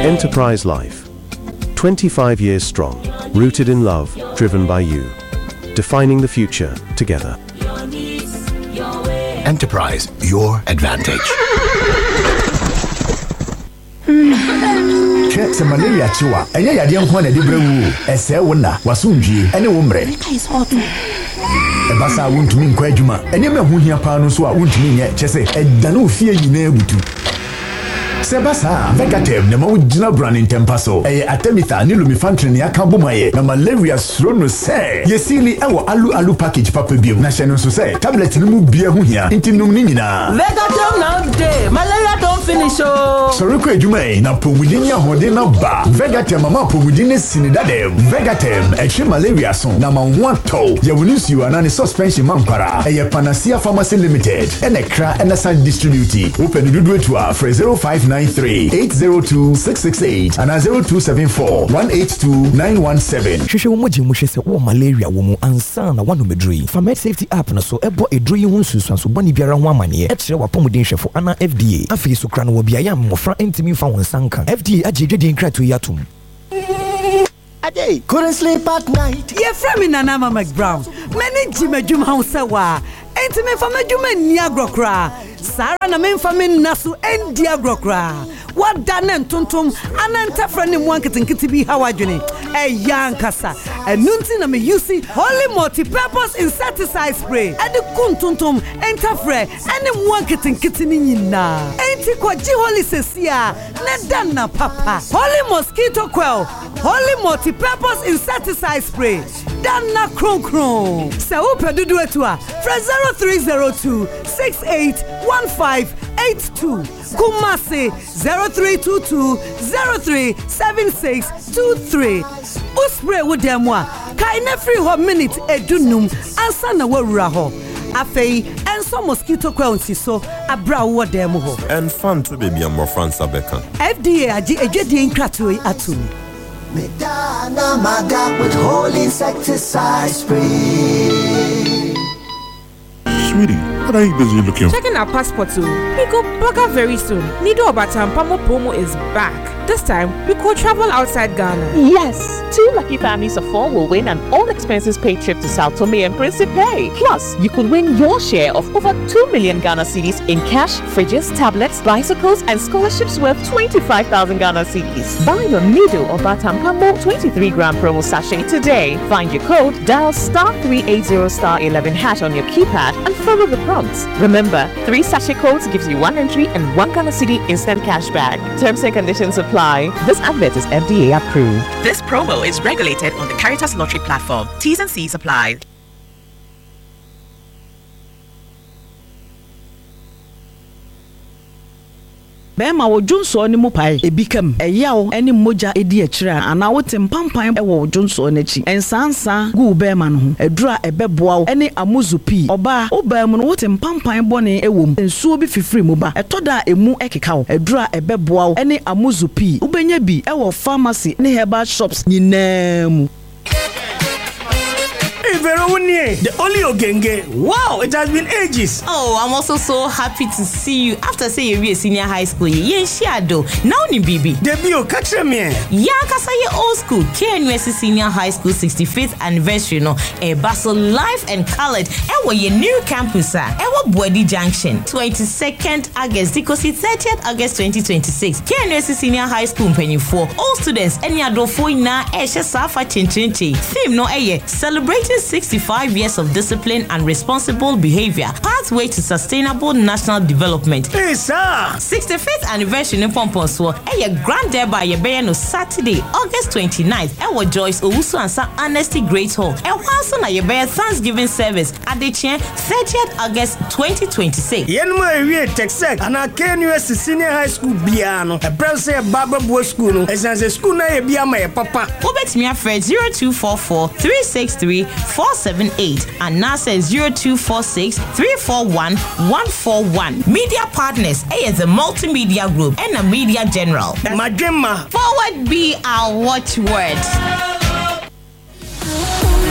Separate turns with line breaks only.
Enterprise Life. 25 years strong, rooted in love, driven by you. Defining the future together.
Enterprise, your advantage.
Check malaria chiwa. Enya yade nko na de brewu. Ese wo na wasundwie ene wo mre. Ebasa wontumi nko adwuma. Ene ma hu hia pa no so a wontumi nye chese edane ofie nyina ebutu. Sebasa, Vegatem, the Mojina brand in Tempaso, Atemitha, Nilumifantrin, Yakabumaye, the malaria srono say, Yesili, our alu package, Papa Bio, National Society, tablet, Numu Bia Hunia, Intinumina.
Vegatem now day, malaria don't finish.
Soroko Jume, na Pomudinia Hodina Ba, Vegatem, Mama Pomudine Sinidade, Vegatem, a malaria son, Nama 1 toe, Yawunis you and suspension Mampara, a Panacea Pharmacy Limited, and a cra and a side distributed. Open the do to our 0593-802-668 and 0274-182-917.
Shusha womoji mushese wo malaria womu ansa na wanu medri. Fa Med Safety app na so ebo edri hu nsusu so bani biara ho amane. Etre wa pomodin hwefo ana FDA. Afi so kra no wo bia ya mmofra entimi fa won sanka. FDA agedwedin krato yatum.
Ade, couldn't sleep at night.
Ye frame na Nana McBrown. Many jimejum hausa wa. Enti me fa medwuma ni agrokra. Sara na me fa me naso endi agrokra. Wada na ntontom ananta fra ne mu anketenkete bi hawadwene. Yankasa. Enunti na me use Holy Multi-Purpose Insecticide Spray. Ade kuntontom entafre ene mu anketenkete ni nyina. Enti kwaji Holy Sesia na danna papa. Holy Mosquito Coil. Holy Multi-Purpose Insecticide Spray. Danna kron. Se upedudu etu a 0302-681582. Kumasi 0322-037623. Uspray with them wa. Kaine free ho minute edunum ansa na wawura ho. Afei enso mosquito coil so abra wo dem ho.
And fun to baby am France abeka.
FDA agi ejedi nkrato atum.
Medana Maga with Holy Insecticide Spray.
Sweetie, what are you busy looking for?
Checking our passport too. We go Baga very soon. Nido Batampamo promo is back. This time, we could travel outside Ghana.
Yes, 2 lucky families of 4 will win an all-expenses-paid trip to Sao Tome and Principe. Plus, you could win your share of over 2 million Ghana cedis in cash, fridges, tablets, bicycles, and scholarships worth 25,000 Ghana cedis. Buy your Nido or Batampamo 23-gram promo sachet today. Find your code, dial *380*11# on your keypad, and follow the prompts. Remember, 3 sachet codes gives you 1 entry and 1 Ghana cedi instant cash back. Terms and conditions apply. This advert is FDA approved.
This promo is regulated on the Caritas Lottery platform. T's and C's apply.
Bema wo Junso ni mu pai ebikam eyawo eni moja edi akira ana wo tempampan e wo Junso n'achi ensansa gu bema no ho edura ebeboa eni amuzupi oba obam no wo tempampan bone ewom ensuo bi fifiri mu ba etoda emu ekeka edura ebeboa eni amuzupi ubenya bi e wo pharmacy ne herbal shops nyinam.
The only Ogenge. Wow, it has been ages.
Oh, I'm also so happy to see you after say you be a senior high school. Yeah, Shiado. Now ni bibi.
Debut, catch me.
Yeah, kasa ye old school. KNUST Senior High School 65th anniversary no. Basel live and colored. Ewa ye new campus Ewa Bwedi Junction. 22nd August. Dikosi 30th August 2026. KNUST Senior High School Penny 4. All students any adofo na eshe safa chinchinchi. Theme no celebrating 65 years of discipline and responsible behavior. Pathway to sustainable national development.
Hey, sir!
65th anniversary in Pomponso. A grand derby ye no Saturday, August 29th. Ewa Joyce Owusu Ansa Honesty Great Hall. Also na ye Thanksgiving service at the chair 30th August 2026.
Yenma ewie Texas ana KNUST Senior High School biano. E brose Baba Boy School no. Esanse school na ye bia ma ye papa.
Obetimi afre 0244 363 478 and NASA 0246 341 141. Media partners is a multimedia group and a media general.
Madema.
Forward be our watchword.